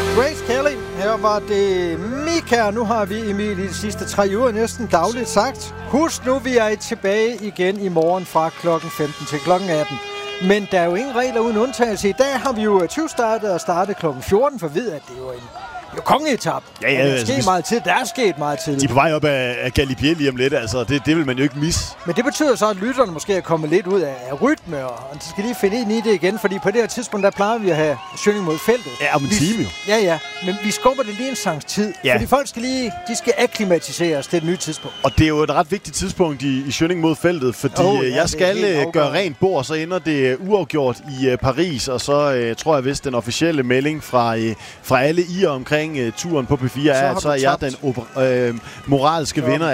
Grace Kelly. Her var det Mika. Nu har vi Emil i de sidste 3 uger næsten dagligt sagt. Husk nu, vi er tilbage igen i morgen fra klokken 15 til klokken 18. Men der er jo ingen regler uden undtagelse. I dag har vi jo 20 startet og startet klokken 14, for ved at det er jo kongeetap. Ja, der er sket meget tid. Der er sket meget tid. De er på vej op af Galibier lige om lidt, altså. Det vil man jo ikke misse. Men det betyder så, at lytterne måske er kommet lidt ud af rytme, og de skal lige finde ind i det igen, fordi på det her tidspunkt, der plejer vi at have Schønning mod feltet. Ja, om en time jo. Ja, men vi skubber det lige en sangs tid, fordi folk skal akklimatiseres til et nyt tidspunkt. Og det er jo et ret vigtigt tidspunkt i Schønning mod feltet, fordi jeg skal gøre rent bord, så ender det uafgjort i Paris, og så tror jeg vist den officielle melding fra alle i og omkring turen på P4 er, at så er jeg den moralske vinder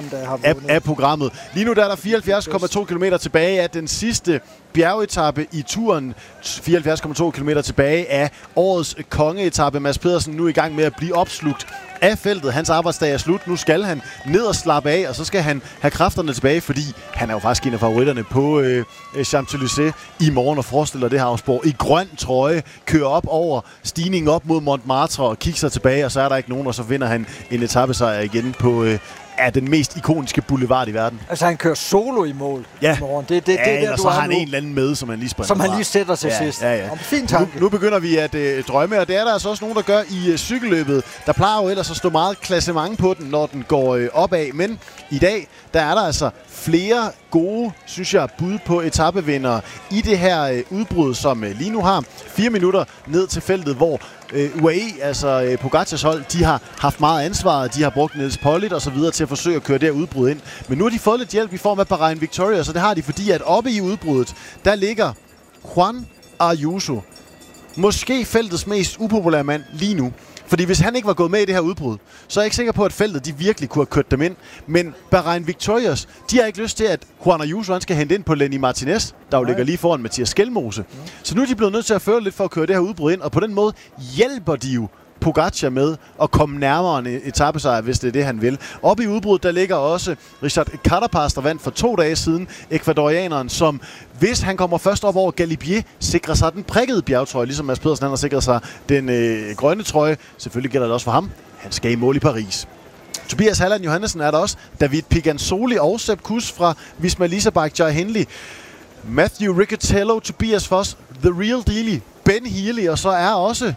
af programmet. Lige nu der er der 74,2 km tilbage af den sidste bjergetappe i turen. 74,2 km tilbage af årets kongeetappe. Mads Pedersen nu i gang med at blive opslugt af feltet. Hans arbejdsdag er slut. Nu skal han ned og slappe af, og så skal han have kræfterne tilbage, fordi han er jo faktisk en af favoritterne på Champs-Élysées i morgen og forestiller det her Havnsborg i grøn trøje, kører op over stigningen op mod Montmartre og kigger sig tilbage, og så er der ikke nogen, og så vinder han en etapesejr igen på den mest ikoniske boulevard i verden. Altså han kører solo i mål i morgen. Det der, og så har han en eller anden med, som han lige springer som han lige sætter til sidst. Fint tanke. Nu begynder vi at drømme, og det er der altså også nogen, der gør i cykelløbet. Der plejer jo ellers at stå meget klassement på den, når den går opad. Men i dag, der er der altså flere gode, synes jeg, bud på etapevindere i det her udbrud, som lige nu har 4 minutter ned til feltet, hvor UAE, altså Pogacars hold, de har haft meget ansvar. De har brugt Nils Pollitt og så videre til at forsøge at køre det her udbrud ind. Men nu har de fået lidt hjælp i form af Bahrain Victoria, så det har de, fordi at oppe i udbruddet, der ligger Juan Ayuso. Måske feltets mest upopulære mand lige nu. Fordi hvis han ikke var gået med i det her udbrud, så er jeg ikke sikker på, at feltet de virkelig kunne have kørt dem ind. Men Bahrain Victorious, de har ikke lyst til, at Juan Ayuso han skal hente ind på Lenny Martinez, der jo ligger lige foran Mathias Skelmose. Så nu er de blevet nødt til at føre lidt for at køre det her udbrud ind, og på den måde hjælper de jo Pogacar med at komme nærmere en etapesejr, hvis det er det, han vil. Oppe i udbruddet, der ligger også Richard Carapaz, der vandt for 2 dage siden, ekvadorianeren, som hvis han kommer først op over Galibier, sikrer sig den prikkede bjergtrøje, ligesom Mads Pedersen han har sikret sig den grønne trøje. Selvfølgelig gælder det også for ham. Han skal i mål i Paris. Tobias Halland Johannesen er der også. David Piganzoli og Sepp Kuss fra Visma Leasebike, Jai Hindley, Matthew Riccatello, Tobias Foss, The Real Deal, Ben Healy, og så er også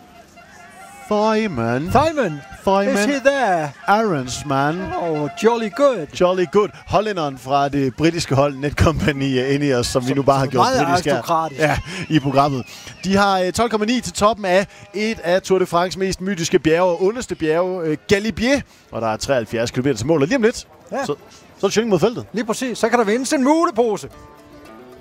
Simon. Is he there? Aronsman. Oh, jolly good. Hollænderen fra det britiske hold Netcompany Ineos, som vi nu bare har gjort britisk i programmet. De har 12,9 til toppen af et af Tour de France mest mytiske bjerge og underste bjerge, Galibier. Og der er 73 km til mål, og lige om lidt, så er det Schønning mod feltet. Lige præcis. Så kan der vindes en mulepose.